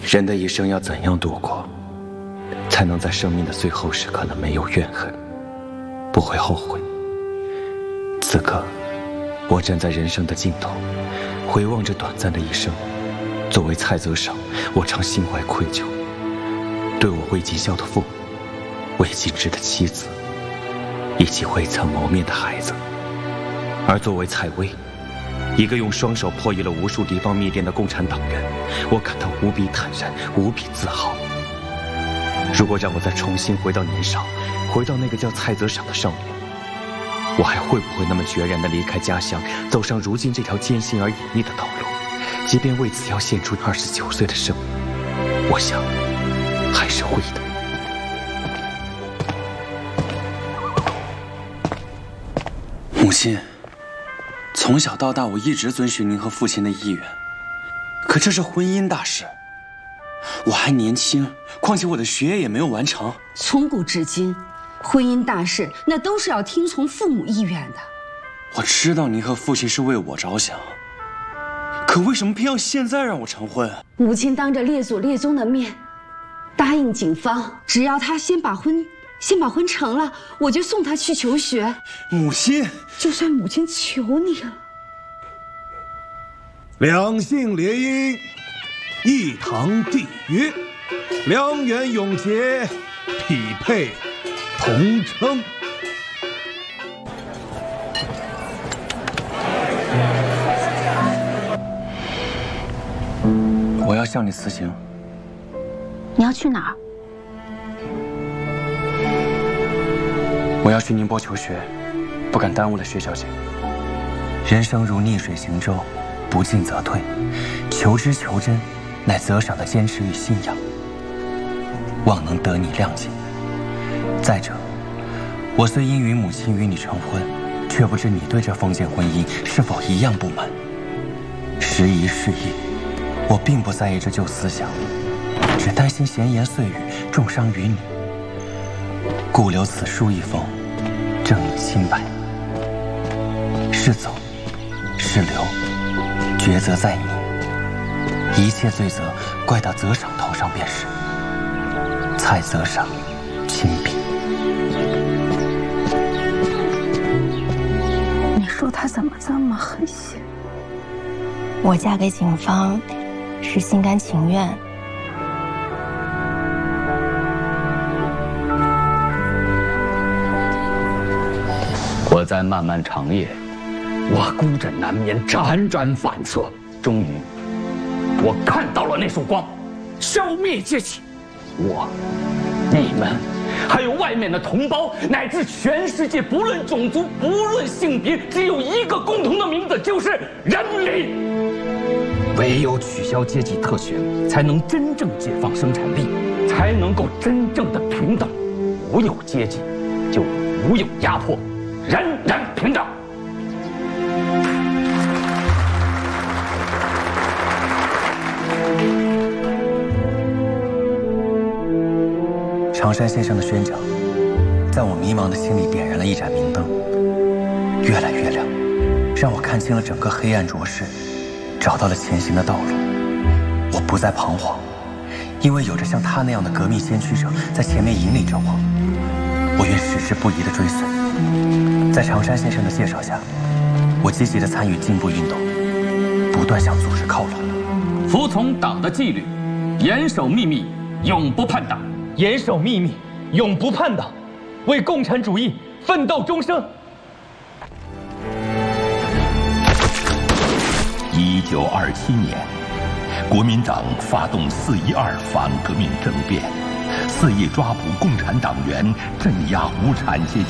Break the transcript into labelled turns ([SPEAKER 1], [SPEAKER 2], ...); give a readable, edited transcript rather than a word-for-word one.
[SPEAKER 1] 人的一生要怎样度过，才能在生命的最后时刻呢没有怨恨，不会后悔？此刻，我站在人生的尽头，回望着短暂的一生。作为蔡泽赏，我常心怀愧疚，对我未尽孝的父母，未尽职的妻子，以及未曾谋面的孩子。而作为蔡薇，一个用双手破译了无数敌方密电的共产党员，我感到无比坦然，无比自豪。如果让我再重新回到年少，回到那个叫蔡泽赏的少年，我还会不会那么决然地离开家乡，走上如今这条艰辛而隐秘的道路？即便为此要献出29岁的生命，我想还是会的。母亲，从小到大我一直遵循您和父亲的意愿，可这是婚姻大事，我还年轻，况且我的学业也没有完成。
[SPEAKER 2] 从古至今，婚姻大事那都是要听从父母意愿的。
[SPEAKER 1] 我知道您和父亲是为我着想，可为什么偏要现在让我成婚？
[SPEAKER 2] 母亲当着列祖列宗的面，答应景芳，只要他先把婚成了，我就送他去求学。
[SPEAKER 1] 母亲，
[SPEAKER 2] 就算母亲求你了。
[SPEAKER 3] 两姓联姻，一堂缔约，良缘永结，匹配同称。
[SPEAKER 1] 我要向你辞行。
[SPEAKER 4] 你要去哪儿？
[SPEAKER 1] 我要去宁波求学，不敢耽误了薛小姐。人生如逆水行舟，不进则退，求知求真，乃泽赏的坚持与信仰。望能得你谅解。再者，我虽因与母亲与你成婚，却不知你对这封建婚姻是否一样不满。时移世易，我并不在意这旧思想，只担心闲言碎语重伤于你。故留此书一封，证你清白。是走是留，抉择在你，一切罪责怪到泽赏头上便是。蔡泽赏，亲笔。
[SPEAKER 4] 你说他怎么这么狠心？我嫁给景芳是心甘情愿。
[SPEAKER 5] 我在漫漫长夜，我孤枕难眠，辗转反侧，终于，我看到了那束光，消灭阶级。我、你们，还有外面的同胞，乃至全世界，不论种族，不论性别，只有一个共同的名字，就是人民。唯有取消阶级特权，才能真正解放生产力，才能够真正的平等。无有阶级，就无有压迫。人人平等。
[SPEAKER 1] 常山先生的宣讲，在我迷茫的心里点燃了一盏明灯，越来越亮，让我看清了整个黑暗浊世，找到了前行的道路。我不再彷徨，因为有着像他那样的革命先驱者在前面引领着我。我愿矢志不移地追随。在常山先生的介绍下，我积极地参与进步运动，不断向组织靠拢。
[SPEAKER 5] 服从党的纪律，严守秘密，永不叛党。
[SPEAKER 6] 严守秘密，永不叛党，为共产主义奋斗终生。
[SPEAKER 7] 1927年，国民党发动4·12反革命政变，肆意抓捕共产党员，镇压无产阶级。